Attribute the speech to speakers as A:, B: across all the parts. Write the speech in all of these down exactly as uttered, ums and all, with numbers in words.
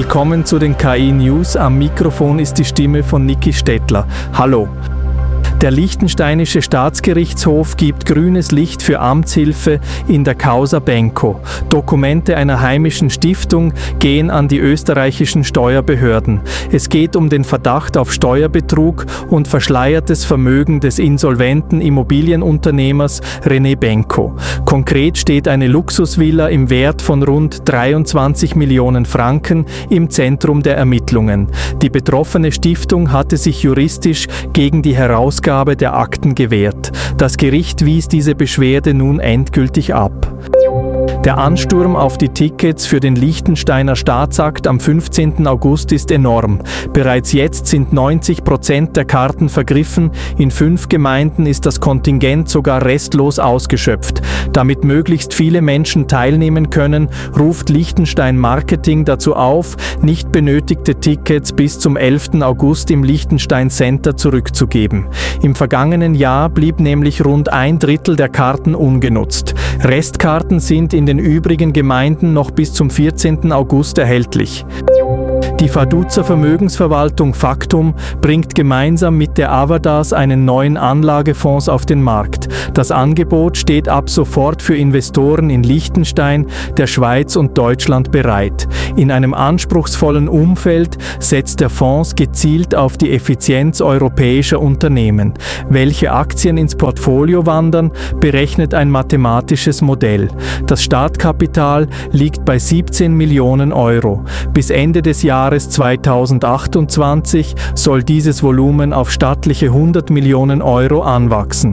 A: willkommen zu den K I-News. Am Mikrofon ist die Stimme von Niki Stettler. Hallo. Der liechtensteinische Staatsgerichtshof gibt grünes Licht für Amtshilfe in der Causa Benko. Dokumente einer heimischen Stiftung gehen an die österreichischen Steuerbehörden. Es geht um den Verdacht auf Steuerbetrug und verschleiertes Vermögen des insolventen Immobilienunternehmers René Benko. Konkret steht eine Luxusvilla im Wert von rund dreiundzwanzig Millionen Franken im Zentrum der Ermittlungen. Die betroffene Stiftung hatte sich juristisch gegen die Herausgabe der Akten gewährt. Das Gericht wies diese Beschwerde nun endgültig ab. Der Ansturm auf die Tickets für den Liechtensteiner Staatsakt am fünfzehnten August ist enorm. Bereits jetzt sind neunzig Prozent der Karten vergriffen. In fünf Gemeinden ist das Kontingent sogar restlos ausgeschöpft. Damit möglichst viele Menschen teilnehmen können, ruft Liechtenstein Marketing dazu auf, nicht benötigte Tickets bis zum elften August im Liechtenstein Center zurückzugeben. Im vergangenen Jahr blieb nämlich rund ein Drittel der Karten ungenutzt. Restkarten sind in den übrigen Gemeinden noch bis zum vierzehnten August erhältlich. Die Vaduzer Vermögensverwaltung Factum bringt gemeinsam mit der Avadas einen neuen Anlagefonds auf den Markt. Das Angebot steht ab sofort für Investoren in Liechtenstein, der Schweiz und Deutschland bereit. In einem anspruchsvollen Umfeld setzt der Fonds gezielt auf die Effizienz europäischer Unternehmen. Welche Aktien ins Portfolio wandern, berechnet ein mathematisches Modell. Das Startkapital liegt bei siebzehn Millionen Euro. Bis Ende des Jahres zweitausendachtundzwanzig soll dieses Volumen auf stattliche hundert Millionen Euro anwachsen.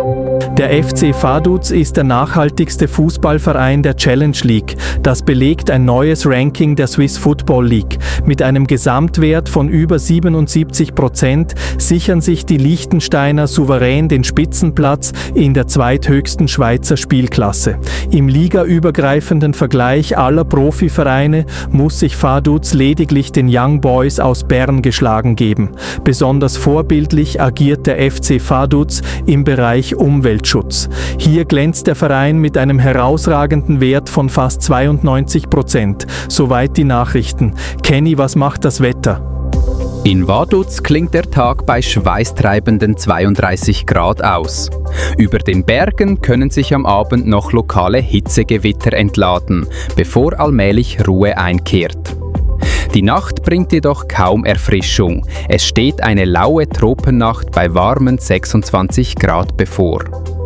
A: Der F C Vaduz ist der nachhaltigste Fußballverein der Challenge League. Das belegt ein neues Ranking der Swiss Football League. Mit einem Gesamtwert von über siebenundsiebzig Prozent sichern sich die Liechtensteiner souverän den Spitzenplatz in der zweithöchsten Schweizer Spielklasse. Im ligaübergreifenden Vergleich aller Profivereine muss sich Vaduz lediglich den Young Boys aus Bern geschlagen geben. Besonders vorbildlich agiert der F C Vaduz im Bereich Umweltschutz. Hier glänzt der Verein mit einem herausragenden Wert von fast zweiundneunzig Prozent. Soweit die Nachrichten. Kenny, was macht das Wetter?
B: In Vaduz klingt der Tag bei schweißtreibenden zweiunddreißig Grad aus. Über den Bergen können sich am Abend noch lokale Hitzegewitter entladen, bevor allmählich Ruhe einkehrt. Die Nacht bringt jedoch kaum Erfrischung. Es steht eine laue Tropennacht bei warmen sechsundzwanzig Grad bevor.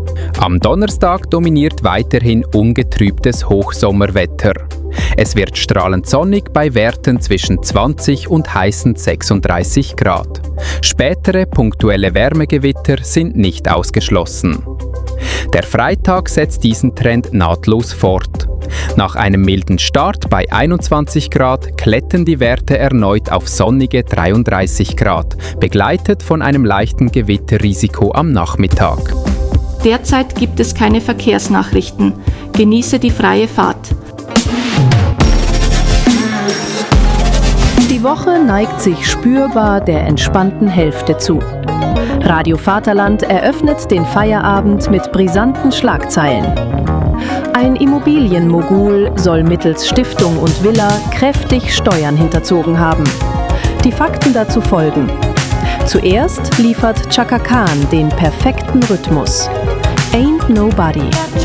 B: Am Donnerstag dominiert weiterhin ungetrübtes Hochsommerwetter. Es wird strahlend sonnig bei Werten zwischen zwanzig und heißen sechsunddreißig Grad. Spätere punktuelle Wärmegewitter sind nicht ausgeschlossen. Der Freitag setzt diesen Trend nahtlos fort. Nach einem milden Start bei einundzwanzig Grad klettern die Werte erneut auf sonnige dreiunddreißig Grad, begleitet von einem leichten Gewitterrisiko am Nachmittag.
C: Derzeit gibt es keine Verkehrsnachrichten. Genieße die freie Fahrt.
D: Die Woche neigt sich spürbar der entspannten Hälfte zu. Radio Vaterland eröffnet den Feierabend mit brisanten Schlagzeilen. Ein Immobilienmogul soll mittels Stiftung und Villa kräftig Steuern hinterzogen haben. Die Fakten dazu folgen. Zuerst liefert Chaka Khan den perfekten Rhythmus. Ain't Nobody.